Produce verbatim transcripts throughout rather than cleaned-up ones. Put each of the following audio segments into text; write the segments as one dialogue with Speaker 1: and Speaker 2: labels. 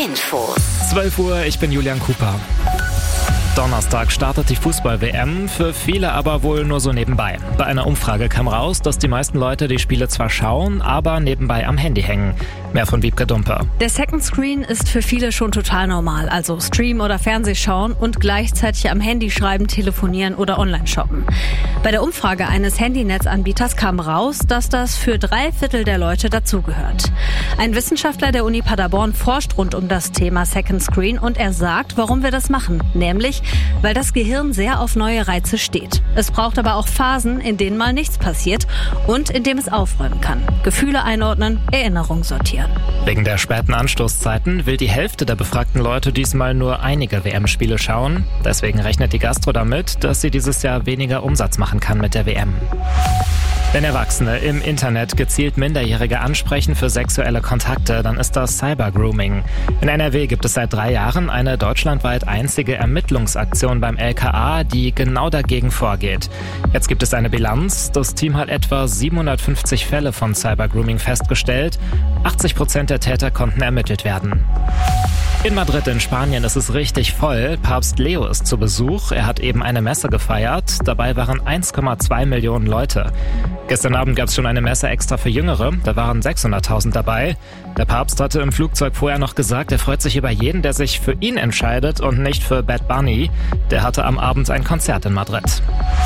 Speaker 1: Infos.
Speaker 2: zwölf Uhr, ich bin Julian Cooper. Donnerstag startet die Fußball-W M, für viele aber wohl nur so nebenbei. Bei einer Umfrage kam raus, dass die meisten Leute die Spiele zwar schauen, aber nebenbei am Handy hängen. Mehr von Wiebke Dumpe.
Speaker 3: Der Second Screen ist für viele schon total normal, also Stream oder Fernseh schauen und gleichzeitig am Handy schreiben, telefonieren oder online shoppen. Bei der Umfrage eines Handynetzanbieters kam raus, dass das für drei Viertel der Leute dazugehört. Ein Wissenschaftler der Uni Paderborn forscht rund um das Thema Second Screen und er sagt, warum wir das machen, nämlich weil das Gehirn sehr auf neue Reize steht. Es braucht aber auch Phasen, in denen mal nichts passiert und in dem es aufräumen kann. Gefühle einordnen, Erinnerungen sortieren.
Speaker 2: Wegen der späten Anstoßzeiten will die Hälfte der befragten Leute diesmal nur einige W M-Spiele schauen. Deswegen rechnet die Gastro damit, dass sie dieses Jahr weniger Umsatz machen kann mit der W M. Wenn Erwachsene im Internet gezielt Minderjährige ansprechen für sexuelle Kontakte, dann ist das Cybergrooming. In N R W gibt es seit drei Jahren eine deutschlandweit einzige Ermittlungsaktion beim L K A, die genau dagegen vorgeht. Jetzt gibt es eine Bilanz. Das Team hat etwa siebenhundertfünfzig Fälle von Cybergrooming festgestellt. achtzig Prozent der Täter konnten ermittelt werden. In Madrid in Spanien ist es richtig voll. Papst Leo ist zu Besuch. Er hat eben eine Messe gefeiert. Dabei waren eins Komma zwei Millionen Leute. Gestern Abend gab es schon eine Messe extra für Jüngere. Da waren sechshunderttausend dabei. Der Papst hatte im Flugzeug vorher noch gesagt, er freut sich über jeden, der sich für ihn entscheidet und nicht für Bad Bunny. Der hatte am Abend ein Konzert in Madrid.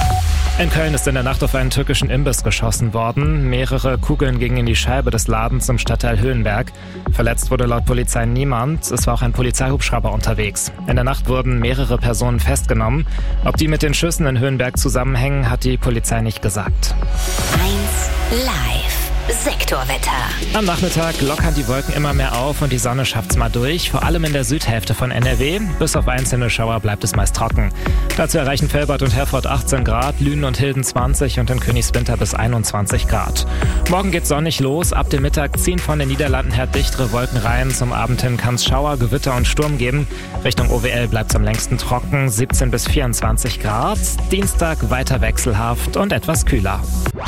Speaker 2: In Köln ist in der Nacht auf einen türkischen Imbiss geschossen worden. Mehrere Kugeln gingen in die Scheibe des Ladens im Stadtteil Höhenberg. Verletzt wurde laut Polizei niemand. Es war auch ein Polizeihubschrauber unterwegs. In der Nacht wurden mehrere Personen festgenommen. Ob die mit den Schüssen in Höhenberg zusammenhängen, hat die Polizei nicht gesagt.
Speaker 1: eins Live. Sektorwetter.
Speaker 2: Am Nachmittag lockern die Wolken immer mehr auf und die Sonne schafft's mal durch, vor allem in der Südhälfte von N R W. Bis auf einzelne Schauer bleibt es meist trocken. Dazu erreichen Velbert und Herford achtzehn Grad, Lünen und Hilden zwanzig und in Königswinter bis einundzwanzig Grad. Morgen geht's sonnig los, ab dem Mittag ziehen von den Niederlanden her dichtere Wolken rein. Zum Abend hin kann's Schauer, Gewitter und Sturm geben. Richtung O W L bleibt's am längsten trocken, siebzehn bis vierundzwanzig Grad. Dienstag weiter wechselhaft und etwas kühler.